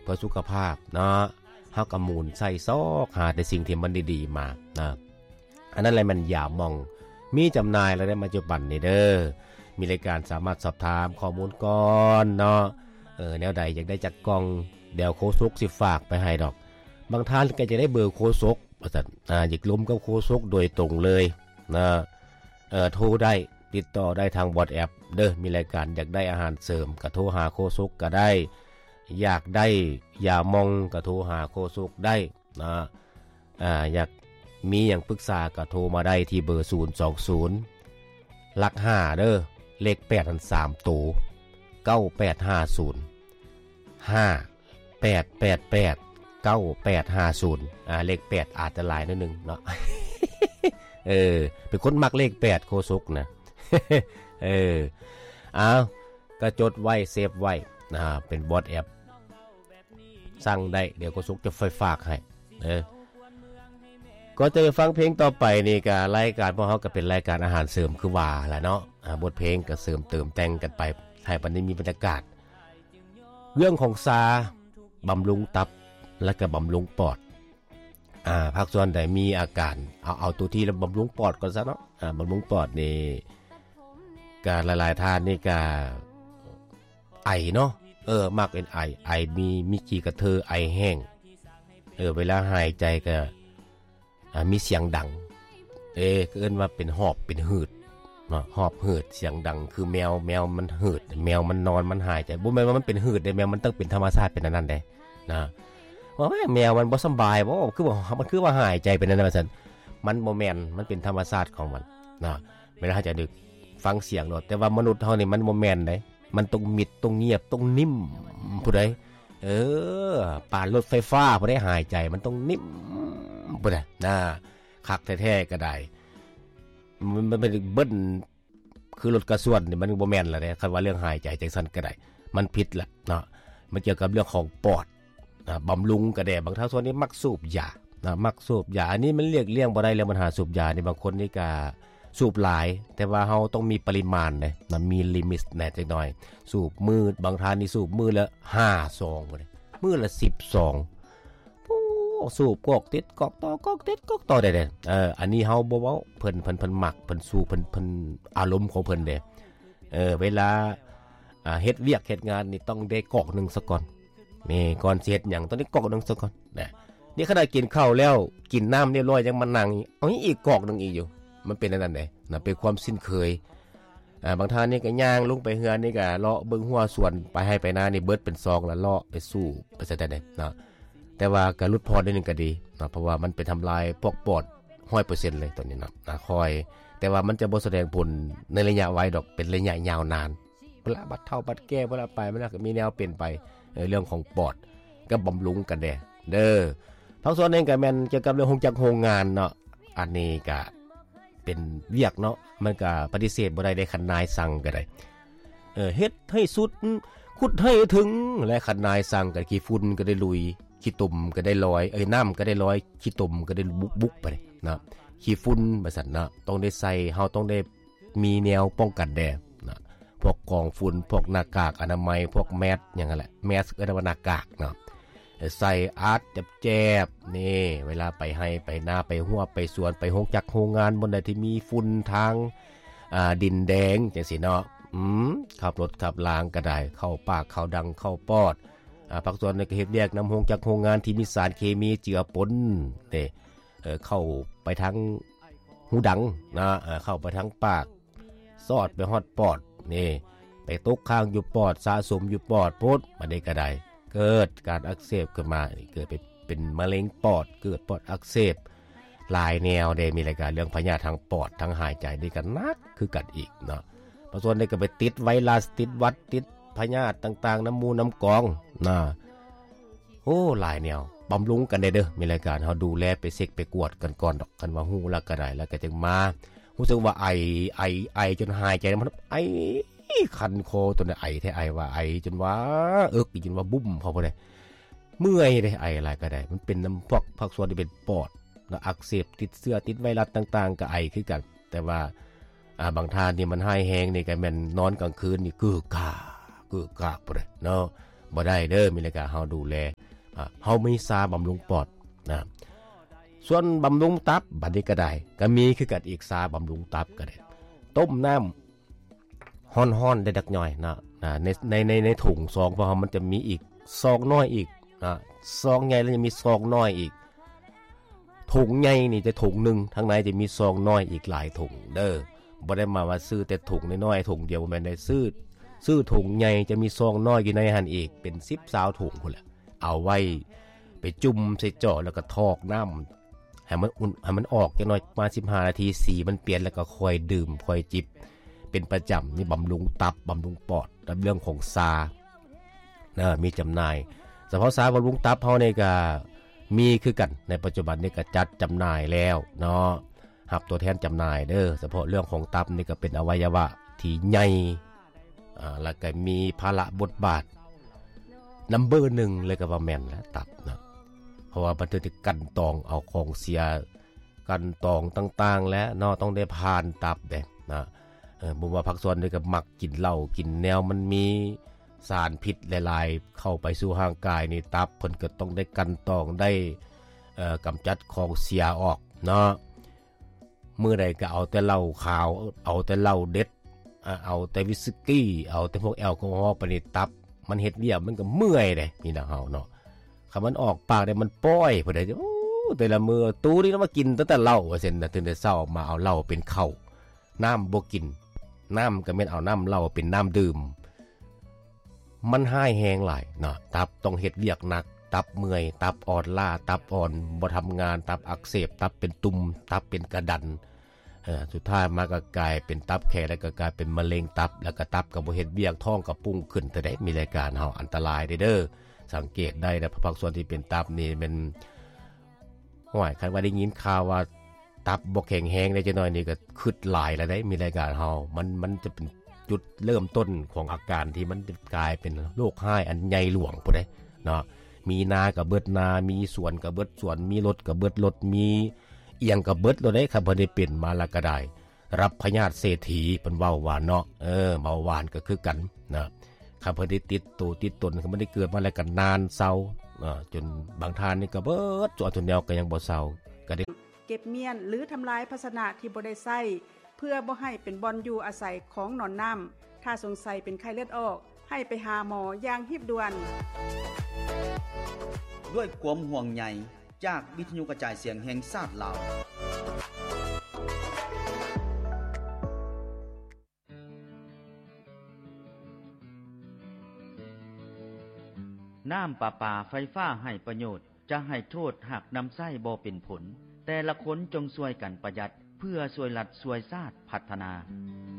พื่อสุขภาพเนาะเฮาก็มูลใส่ซอกหาแต่สิ่งที่มันดีๆมานะอันนั้นแหละมันอย่ามองมีจำหน่ายแล้วได้ปัจจุบันนี่เด้อมีรายการสามารถสอบถามข้อมูลก่อนเนาะแนวใดอยากได้จักกล่องเดี๋ยวโคศกสิฝากไปให้ดอกบางท่านก็จะได้เบอร์โคศกว่าซั่นอยากล้มกับโคศกโดยตรงเลยนะโทรได้ติดต่อได้ทาง WhatsApp เด้อมีรายการอยากได้อาหารเสริมก็โทรหาโคศกก็ได้อยากได้ยามองก็โทรหาโคศกได้นะอยากมีอย่างปรึกษาก็โทรมาได้ที่เบอร์020หลัก5เด้อเลข8 3ตัว9850 5888 9850เลข8อาจจะหลายนิดนึงเนาะ เป็นคนมักเลข8โคศกนะ เอาก็จดไว้เซฟไว้เป็นบอทแอปสั่งได้เดี๋ยวโคศกจะฝากให้ก็จะฟังเพลงต่อไปนี่ก็รายการพวกเขาก็เป็นรายการอาหารเสริมคือว่าแหละเนาะบทเพลงก็เสริมเติมแต่งกันไปให้ปันนี้มีบรรยากาศเรื่องของซาบำรุงตับและก็บำรุงปอดภาคส่วนใดมีอาการเอาตัวที่บำรุงปอดก่อนซะเนาะบำรุงปอดนี่การหลายๆท่านนี่ก็ไอเนาะมากเป็นไอมีขี้กระเทอไอแห้งเวลาหายใจก็มีเสียงดังเอิ้นว่าเป็นหอบเป็นหืดหอบหืดเสียงดังคือแมวมันหืดแมวมันนอนมันหายใจบ่แม่นว่ามันเป็นหืดได้แมวมันต้องเป็นธรรมชาติเป็นนั้นได้นะว่าแมวมันบ่สบายบ่คือว่ามันคือว่าหายใจเป็นนั้นว่าซั่นมันบ่แม่นมันเป็นธรรมชาติของมันนะเวลาจะดึกฟังเสียงโดดแต่ว่ามนุษย์เฮานี่มันบ่แม่นได้มันต้องมิดต้องเงียบต้องนิ่มผู้ใดป่านรถไฟฟ้าผู้ใดหายใจมันต้องนิ่มผู้ใดคักแท้ๆก็ได้มันเป็นเบิ้ลคือรถกระส่วนนี่มันบ่แม่นแล้วเด้คันว่าเรื่องหายใจจังซั่นก็ได้มันผิดละเนาะมันเกี่ยวกับเรื่องของปอดบำรุงก็ได้บางท่าส่วนนี้มักสูบยามักสูบยาอันนี้มันเรียกเลี่ยงบ่ได้แล้วมันหาสูบยานี่บางคนนี่ก็สูบหลายแต่ว่าเฮาต้องมีปริมาณนะมีลิมิตแน่จักหน่อยสูบมือบางท่านนี่สูบมือละ5ซองบ่ได้มือละ10ซองสูบกอกติดกอกต่อกอกติดกอกต่อได้อันนี้เฮาบ่เว้าเพิ่นมักเพิ่นสูบเพิ่นอารมณ์ของเพิ่นเด้เวลาเฮ็ดเวียกเฮ็ดงานนี่ต้องได้กอกนึงซะก่อนนี่ก่อนสิเฮ็ดหยังต้องได้กอกนึงซะก่อนนี่ขนาดกินข้าวแล้วกินน้ำเรียบร้อยยังมานั่งเอาอีกกอกนึงอีกอยู่มันเป็นอันนั้นเด้เป็นความสิ้นเคยบางท่านนี่ก็ย่างลงไปเฮือนนี่ก็เลาะเบิ่งหัวสวนไปให้ไปนานี่เบิดเป็นซองแล้วเลาะไปสู้ไปซะได้เนาะแต่ว่าการลดพอได้นึงก็ดีนะเพราะว่ามันไปทำลายพวกปอด 100% เลยตอนนี้นะคอยแต่ว่ามันจะบ่แสดงผลในระยะไวดอกเป็นระยะยาวนานเวลาบัดเฒ่าบัดแก่เวลาไปมันก็มีแนวเป็นไปเรื่องของปอดก็บำรุงกันเด้อทั้งส่วนนึงก็แม่นเกี่ยวกับเรื่องของจักโรงงานเนาะอันนี้ก็เป็นเวียกเนาะมันก็ปฏิเสธบ่ได้คันนายสั่งก็ได้เฮ็ดให้สุดขุดให้ถึงและคันนายสั่งก็ขี้ฝุ่นก็ได้ลุยขี้ตุ่มก็ได้ลอยน้ำก็ได้ลอยขี้ตุ่มก็ได้บุกไปนะขี้ฝุ่นว่าซั่นนะต้องได้ใส่เฮาต้องได้มีแนวป้องกันนะพวกกองฝุ่นพวกหน้ากากอนามัยพวกแมสอย่างนั้นแหละแมสก็ได้ว่าหน้ากากเนาะใส่อาร์ตแจบนี่เวลาไปให้ไปหน้าไปหัวไปสวนไปโรงจักรโรงงานบนใดที่มีฝุ่นทางดินแดงจังซี่เนาะขับรถขับลางก็ได้เข้าปากเข้าดังเข้าปอดภาคส่วนในก็เฮ็ดแยกน้ำโรงจักรโรงงานที่มีสารเคมีเจือปนเข้าไปทางหูดังนะเข้าไปทางปากซอดไปฮอดปอดนี่ไปตกค้างอยู่ปอดสะสมอยู่ปอดโพดมาได้ก็ได้เกิดการอักเสบขึ้นมาเกิดเป็นมะเร็งปอดเกิดปอดอักเสบหลายแนวได้มีรายการเรื่องพยาธิทางปอดทางหายใจด้วยกันนักคือกันอีกเนาะบางส่วนได้ก็ไปติดไวรัสติดหวัดติดพยาธิต่างๆน้ำมูน้ำกองนะหลายแนวบำรุงกันได้เด้อมีรายการเฮาดูแลไปเช็คไปกวดกันก่อนดอกกันว่าฮู้แล้วก็ได้แล้วก็จึงมารู้สึกว่าไอจนหายใจมันไอคันคอตัวเนี่ยไอแท้ไอว่าไอจนว่าจนว่าบุ้มเข้าไปเลยเมื่อยได้ไออะไรก็ได้มันเป็นน้ำพวกภาคส่วนที่เป็นปอดแล้วอักเสบติดเชื้อติดไวรัสต่างๆก็ไอคือกันแต่ว่าบางท่านนี่มันหายแฮงนี่ก็แม่นนอนกลางคืนนี่กึกกากไปเลยเนาะบ่ได้เด้อมีรายการเฮาดูแลเฮามีซาบำรุงปอดนะส่วนบำรุงตับบัดนี้ก็ได้ก็มีคือกันอีกซาบำรุงตับก็ได้ต้มน้ำฮ้อนๆได้ดักหน่อยนะในถุงซองเพราะมันจะมีอีกซองน้อยอีกนะซองใหญ่แล้วจะมีซองน้อยอีกถุงใหญ่นี่จะถุงนึงข้างในจะมีซองน้อยอีกหลายถุงเด้อบ่ได้มาว่าซื้อแต่ถุงน้อยๆถุงเดียวบ่แม่นได้ซื้อถุงใหญ่จะมีซองน้อยอยู่ในหันอีกเป็น10 20ถุงพุ่นแหละเอาไว้ไปจุ่มใส่เจาะแล้วก็ทอกน้ำให้มันอุ่นให้มันออกจักหน่อยประมาณ15 นาทีสีมันเปลี่ยนแล้วก็ค่อยดื่มค่อยจิบเป็นประจำนี่บำรุงตับบำรุงปอดและเรื่องของซามีจำหน่ายเฉพาะซาบำรุงตับเฮานี่ก็มีคือกันในปัจจุบันนี้ก็จัดจำหน่ายแล้วเนาะรับตัวแทนจำหน่ายเด้อเฉพาะเรื่องของตับนี่ก็เป็นอวัยวะที่ใหญ่แล้วก็มีภาระบทบาทนัมเบอร์1เลยก็ว่าแม่นแล้วตับนะเพราะว่ามันจะกันตองเอาของเสียกันตองต่างๆและเนาะต้องได้ผ่านตับเด้นะบ่ว่าพักส่วนนี่ก็มักกินเหล้ากินแนวมันมีสารพิษหลายๆเข้าไปสู่ร่างกายนี่ตับเพิ่นก็ต้องได้กันตองได้กำจัดของเสียออกเนาะมื้อใดก็เอาแต่เหล้าขาวเอาแต่เหล้าเด็ดเอาแต่วิสกี้เอาแต่พวกแอลกอฮอล์ไปนี่ตับมันเฮ็ดเวียกมันก็เมื่อยเด้พี่น้องเฮาเนาะคันมันออกปากได้มันป้อยพุ่นได้โอ้แต่ละมื้อตู้นี่มากินตั้งแต่เหล้าว่าซั่นน่ะตื่นแต่เช้ามาเอาเหล้าเป็นข้าวน้ำบ่กินน้ำก็แม่นเอาน้ำเหล้าเป็นน้ำดื่มมันหายแฮงหลายเนาะตับต้องเฮ็ดเวียกหนักตับเมื่อยตับอ่อนล้าตับอ่อนบ่ทำงานตับอักเสบตับเป็นตุ่มตับเป็นกระดันสุดท้ายมาก็กลายเป็นตับแข็งแล้วก็กลายเป็นมะเร็งตับแล้วก็ตับก็บ่เฮ็ดเวียกท้องก็ปุ้งขึ้นแต่ได้มีรายการเฮาอันตรายเด้อสังเกตได้นะภาคส่วนที่เป็นตับนี่มันห้วยคันว่าได้ยินข่าวว่าตับบ่แข็งแรงได้จักหน่อยนี่ก็คิดหลายแล้วได้มีรายการเฮามันจะเป็นจุดเริ่มต้นของอาการที่มันจะกลายเป็นโรคร้ายอันใหญ่หลวงพุ่นเด้เนาะมีนาก็เบิดนามีสวนก็เบิดสวนมีรถก็เบิดรถมีเอียงก็เบิดแล้วได้ครับเพิ่นได้เป็นมาแล้วก็ได้รับพยาธิเศรษฐีเพิ่นเว้าว่าเนาะเบาหวานก็คือกันนะครับเพิ่นได้ติดตัวติดตนคือมันได้เกิดมาแล้วก็นานเซาจนบางทานนี่ก็เบิดจนแนวก็ยังบ่เซาก็ได้เก็บเมียนหรือทำลายภาชนะที่บ่ได้ใช้เพื่อบ่ให้เป็นบ่อนอยู่อาศัยของหนอนน้ำถ้าสงสัยเป็นไข้เลือดออกให้ไปหาหมออย่างรีบด่วนด้วยความห่วงใยจากวิทยุกระจายเสียงแห่งชาติลาวน้ำประปาไฟฟ้าให้ประโยชน์จะให้โทษหากนำไส้บ่เป็นผลแต่ละคนจงช่วยกันประหยัดเพื่อช่วยรัฐช่วยชาติพัฒนา